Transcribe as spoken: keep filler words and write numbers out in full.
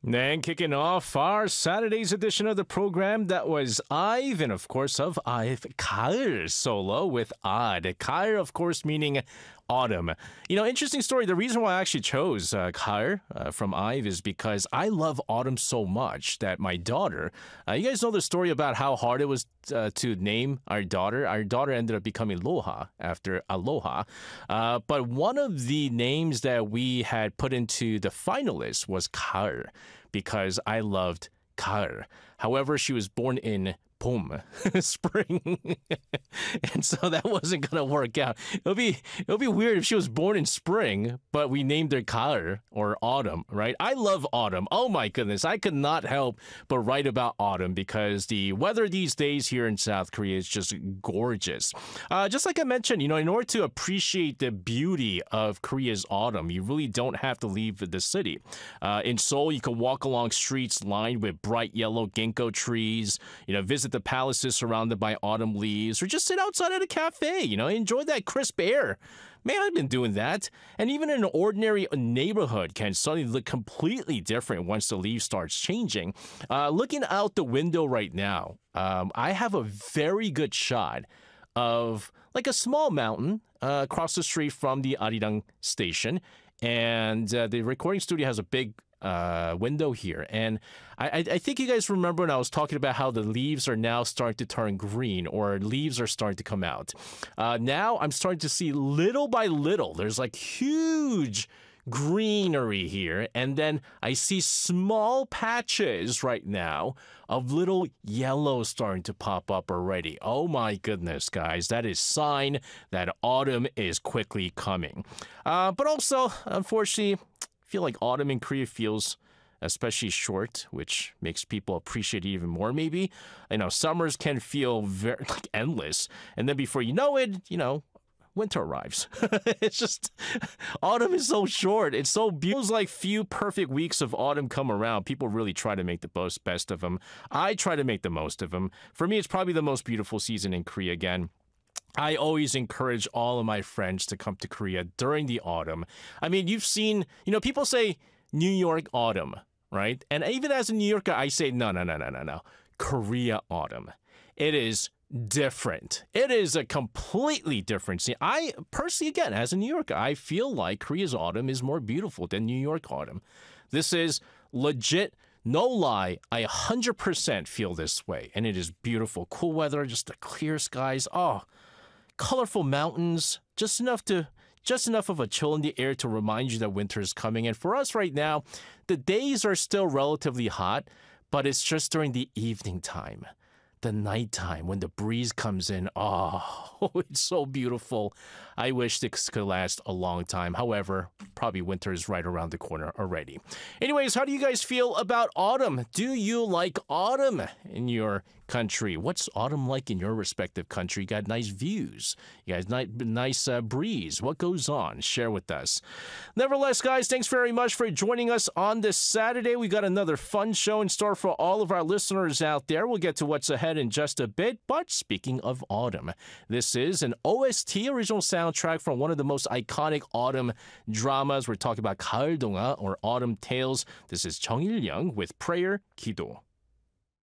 And kicking off our Saturday's edition of the program, that was Ive, and of course of Ive, 가을 solo with Odd. 가을, of course, meaning autumn. You know, interesting story. The reason why I actually chose uh, 가을 uh, from Ive is because I love autumn so much that my daughter, uh, you guys know the story about how hard it was uh, to name our daughter. Our daughter ended up becoming Loha after Aloha. Uh, but one of the names that we had put into the finalists was 가을 because I loved 가을. However, she was born in 봄, spring, and so that wasn't gonna work out. It'll be it'll be weird if she was born in spring, but we named her 가을 or autumn, right? I love autumn. Oh my goodness, I could not help but write about autumn because the weather these days here in South Korea is just gorgeous. Uh, just like I mentioned, you know, in order to appreciate the beauty of Korea's autumn, you really don't have to leave the city. Uh, in Seoul, you can walk along streets lined with bright yellow ginkgo trees. You know, visit the palaces surrounded by autumn leaves, or just sit outside at a cafe, you know, enjoy that crisp air. Man, I've been doing that. And even an ordinary neighborhood can suddenly look completely different once the leaves starts changing. Uh, looking out the window right now, um, I have a very good shot of like a small mountain uh, across the street from the Arirang station. And uh, the recording studio has a big uh, window here. And I, I think you guys remember when I was talking about how the leaves are now starting to turn green or leaves are starting to come out. Uh, now I'm starting to see little by little, there's like huge greenery here. And then I see small patches right now of little yellow starting to pop up already. Oh my goodness, guys. That is sign that autumn is quickly coming. Uh, but also, unfortunately, I feel like autumn in Korea feels especially short, which makes people appreciate it even more, maybe. You know, summers can feel very like endless. And then before you know it, you know, winter arrives. It's just, autumn is so short. It's so beautiful. It feels like few perfect weeks of autumn come around. People really try to make the most best of them. I try to make the most of them. For me, it's probably the most beautiful season in Korea again. I always encourage all of my friends to come to Korea during the autumn. I mean, you've seen, you know, people say New York autumn, right? And even as a New Yorker, I say, no, no, no, no, no, no. Korea autumn. It is different. It is a completely different scene. I personally, again, as a New Yorker, I feel like Korea's autumn is more beautiful than New York autumn. This is legit. No lie, I one hundred percent feel this way. And it is beautiful. Cool weather, just the clear skies. Oh, colorful mountains, just enough to just enough of a chill in the air to remind you that winter is coming. And for us right now, the days are still relatively hot, but it's just during the evening time, the nighttime, when the breeze comes in. Oh, it's so beautiful. I wish this could last a long time. However, probably winter is right around the corner already. Anyways, how do you guys feel about autumn? Do you like autumn in your country? What's autumn like in your respective country? You got nice views. You guys, nice, nice uh, breeze. What goes on? Share with us. Nevertheless, guys, thanks very much for joining us on this Saturday. We got another fun show in store for all of our listeners out there. We'll get to what's ahead in just a bit. But speaking of autumn, this is an O S T, original soundtrack from one of the most iconic autumn dramas. We're talking about 가을 동화 or Autumn Tales. This is Jung Il-young with Prayer, 기도.